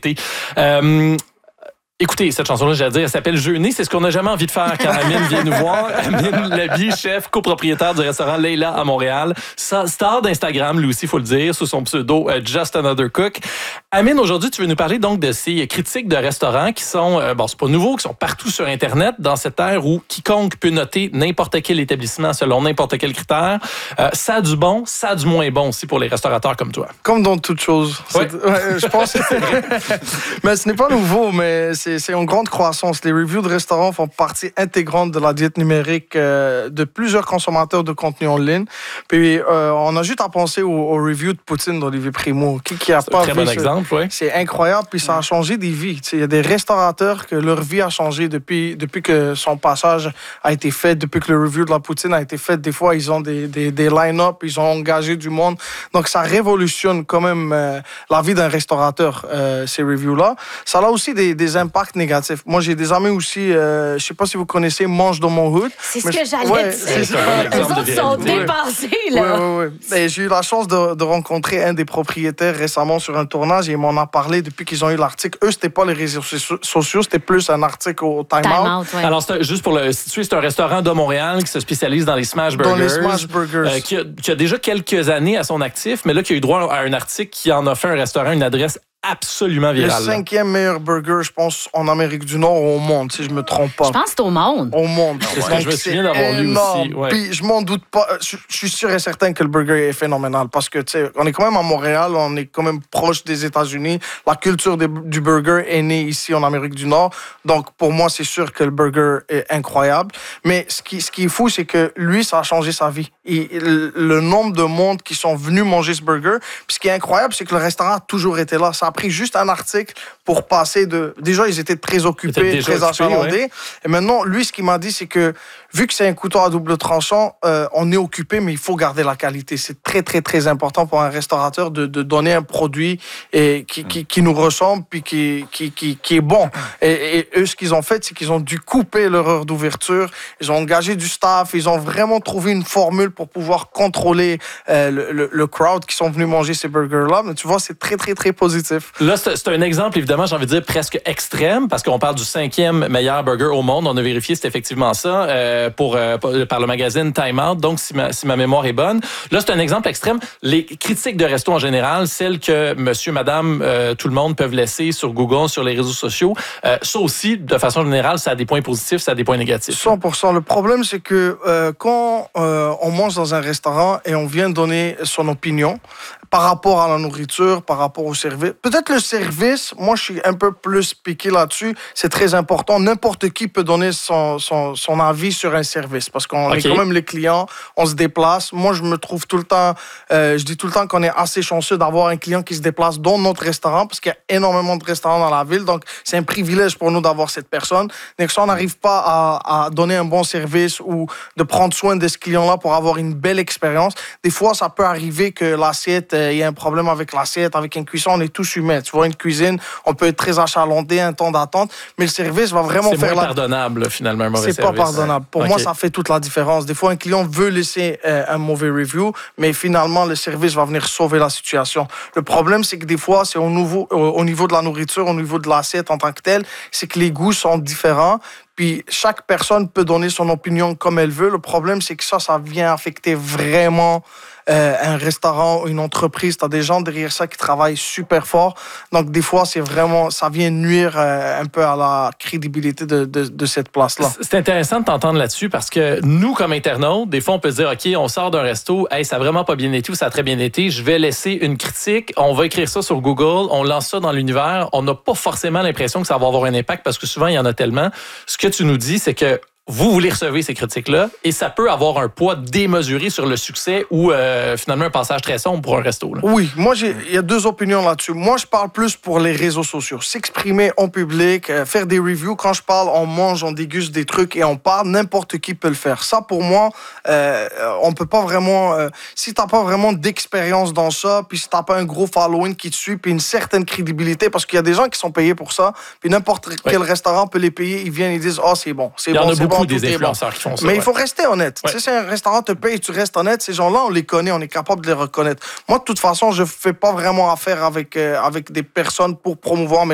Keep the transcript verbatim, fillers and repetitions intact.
été. Euh, Écoutez, cette chanson-là, j'allais dire, elle s'appelle Jeûner. C'est ce qu'on n'a jamais envie de faire quand Amine vient nous voir. Amine Labi, chef, copropriétaire du restaurant Leila à Montréal. Star d'Instagram, lui aussi, il faut le dire, sous son pseudo euh, Just Another Cook. Amine, aujourd'hui, tu veux nous parler donc de ces critiques de restaurants qui sont, euh, bon, c'est pas nouveau, qui sont partout sur Internet, dans cette ère où quiconque peut noter n'importe quel établissement selon n'importe quel critère. Euh, ça a du bon, ça a du moins bon aussi pour les restaurateurs comme toi. Comme dans toute chose. Ouais. Ouais, je pense que c'est vrai. Mais ce n'est pas nouveau, mais c'est, c'est en grande croissance. Les reviews de restaurants font partie intégrante de la diète numérique euh, de plusieurs consommateurs de contenu en ligne. Puis euh, on a juste à penser aux, aux reviews de Poutine d'Olivier Primo. Qui, qui a C'est pas un très vu bon ce... exemple, oui. C'est incroyable, puis ça a changé des vies. Il y a des restaurateurs que leur vie a changé depuis, depuis que son passage a été fait, depuis que le review de la Poutine a été fait. Des fois, ils ont des, des, des line-up, ils ont engagé du monde. Donc, ça révolutionne quand même euh, la vie d'un restaurateur, euh, ces reviews-là. Ça a aussi des, des impacts négatifs. Moi, j'ai des amis aussi, euh, je ne sais pas si vous connaissez Mange dans mon hood. C'est ce mais que je... j'allais ouais, dire. c'est ça. Les autres sont dépassés, là. Oui, oui, oui. J'ai eu la chance de, de rencontrer un des propriétaires récemment sur un tournage et il m'en a parlé depuis qu'ils ont eu l'article. Eux, c'était pas les réseaux sociaux, c'était plus un article au Time, Time Out. Out, ouais. Alors, c'est un- juste pour le situer, c'est un restaurant de Montréal qui se spécialise dans les smash burgers. Dans les smash burgers. euh, qui, a, qui a déjà quelques années à son actif, mais là, qui a eu droit à un article qui en a fait un restaurant, une adresse absolument Le virale. là. cinquième meilleur burger, je pense, en Amérique du Nord ou au monde, si je me trompe pas. Je pense que c'est au monde. Au monde. C'est ce que Donc, je me souviens d'avoir lu énorme. aussi, ouais. Puis je m'en doute pas. Je, je suis sûr et certain que le burger est phénoménal parce que, tu sais, on est quand même à Montréal, on est quand même proche des États-Unis. La culture des- du burger est née ici en Amérique du Nord. Donc, pour moi, c'est sûr que le burger est incroyable. Mais ce qui, ce qui est fou, c'est que lui, ça a changé sa vie. Et le, le nombre de monde qui sont venus manger ce burger. Puis ce qui est incroyable, c'est que le restaurant a toujours été là. Ça a pris juste un article pour passer de... Déjà, ils étaient très occupés, Ils étaient déjà très occupés, achalandés. ouais. Et maintenant, lui, ce qu'il m'a dit, c'est que vu que c'est un couteau à double tranchant, euh, on est occupé, mais il faut garder la qualité. C'est très, très, très important pour un restaurateur de, de donner un produit et qui, qui, qui nous ressemble puis qui, qui, qui, qui est bon. Et, et eux, ce qu'ils ont fait, c'est qu'ils ont dû couper leur heure d'ouverture. Ils ont engagé du staff. Ils ont vraiment trouvé une formule pour pouvoir contrôler euh, le, le, le crowd qui sont venus manger ces burgers-là. Mais tu vois, c'est très, très, très positif. Là, c'est c'est un exemple, évidemment, j'ai envie de dire presque extrême, parce qu'on parle du cinquième meilleur burger au monde. On a vérifié, c'est effectivement ça, euh, pour, euh, par le magazine Time Out, donc si ma, si ma mémoire est bonne. Là, c'est un exemple extrême. Les critiques de resto en général, celles que monsieur, madame, euh, tout le monde peuvent laisser sur Google, sur les réseaux sociaux, euh, ça aussi, de façon générale, ça a des points positifs, ça a des points négatifs. cent pour cent. Le problème, c'est que euh, quand euh, on mange dans un restaurant et on vient donner son opinion par rapport à la nourriture, par rapport au service, peut-être le service, moi, je suis un peu plus piqué là-dessus. C'est très important. N'importe qui peut donner son, son, son avis sur un service parce qu'on Okay. est quand même les clients, on se déplace. Moi, je me trouve tout le temps, euh, je dis tout le temps qu'on est assez chanceux d'avoir un client qui se déplace dans notre restaurant parce qu'il y a énormément de restaurants dans la ville. Donc, c'est un privilège pour nous d'avoir cette personne. Donc, si on n'arrive pas à, à donner un bon service ou de prendre soin de ce client-là pour avoir une belle expérience, des fois, ça peut arriver que l'assiette, il euh, y a un problème avec l'assiette, avec une cuisson. On est tous humains. Tu vois, une cuisine, on peut être très achalandé, un temps d'attente, mais le service va vraiment C'est faire moins la... pardonnable, là, finalement, un mauvais C'est service. pas pardonnable. Pour Okay. moi, ça fait toute la différence. Des fois, un client veut laisser euh, un mauvais review, mais finalement, le service va venir sauver la situation. Le problème, c'est que des fois, c'est au niveau, au, au niveau de la nourriture, au niveau de l'assiette en tant que telle, c'est que les goûts sont différents. Puis chaque personne peut donner son opinion comme elle veut. Le problème, c'est que ça, ça vient affecter vraiment euh, un restaurant ou une entreprise. Tu as des gens derrière ça qui travaillent super fort. Donc, des fois, c'est vraiment, ça vient nuire euh, un peu à la crédibilité de, de, de cette place-là. C'est intéressant de t'entendre là-dessus parce que nous, comme internautes, des fois, on peut se dire, OK, on sort d'un resto, hey, ça a vraiment pas bien été ou ça a très bien été, je vais laisser une critique, on va écrire ça sur Google, on lance ça dans l'univers, on n'a pas forcément l'impression que ça va avoir un impact parce que souvent, il y en a tellement. Ce que tu nous dis, c'est que vous, vous les recevez, ces critiques-là, et ça peut avoir un poids démesuré sur le succès ou euh, finalement un passage très sombre pour un resto. Là. Oui, moi, j'ai- il y a deux opinions là-dessus. Moi, je parle plus pour les réseaux sociaux. S'exprimer en public, euh, faire des reviews. Quand je parle, on mange, on déguste des trucs et on parle, n'importe qui peut le faire. Ça, pour moi, euh, on peut pas vraiment... Euh, si t'as pas vraiment d'expérience dans ça, puis si t'as pas un gros following qui te suit, puis une certaine crédibilité, parce qu'il y a des gens qui sont payés pour ça, puis n'importe quel restaurant peut les payer, ils viennent, ils disent « Ah, oh, c'est bon, c'est Il y en bon, a c'est beaucoup bon, des tout est bon. influenceurs qui font ça. Mais ouais. il faut rester honnête. Ouais. Tu sais, si un restaurant te paye et tu restes honnête, ces gens-là, on les connaît, on est capable de les reconnaître. Moi, de toute façon, je fais pas vraiment affaire avec, euh, avec des personnes pour promouvoir mes